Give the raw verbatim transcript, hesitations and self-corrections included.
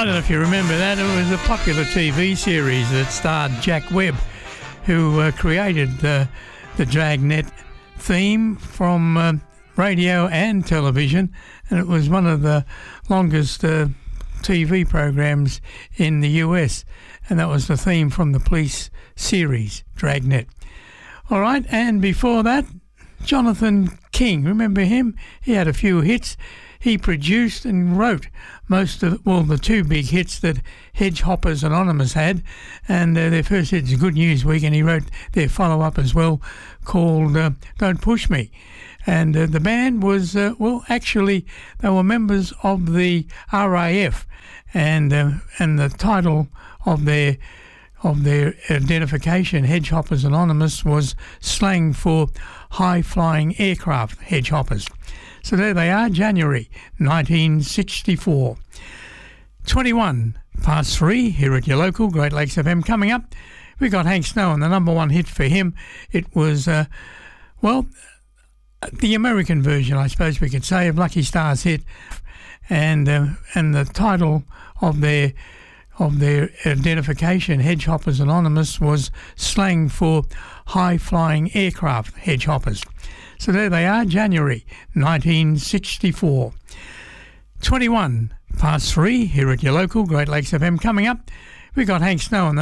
I don't know if you remember that. It was a popular T V series that starred Jack Webb, who uh, created the, the Dragnet theme from uh, radio and television, and it was one of the longest uh, T V programs in the U S, and that was the theme from the police series, Dragnet. All right, and before that, Jonathan King, remember him? He had a few hits. He produced and wrote most of, well, the two big hits that Hedgehoppers Anonymous had, and uh, their first hit's Good News Week, and he wrote their follow-up as well called uh, Don't Push Me. And uh, the band was, uh, well, actually, they were members of the R A F, and uh, and the title of their of their identification, Hedgehoppers Anonymous, was slang for high-flying aircraft hedgehoppers. So there they are, January nineteen sixty-four. twenty-one past three here at your local Great Lakes F M. Coming up, we got Hank Snow, and the number one hit for him, it was, uh, well, the American version, I suppose we could say, of Lucky Star's hit, and uh, and the title of their of their identification, Hedgehoppers Anonymous, was slang for high-flying aircraft hedgehoppers. So there they are, January nineteen sixty-four. twenty-one past three here at your local Great Lakes F M. Coming up, we got Hank Snow, and the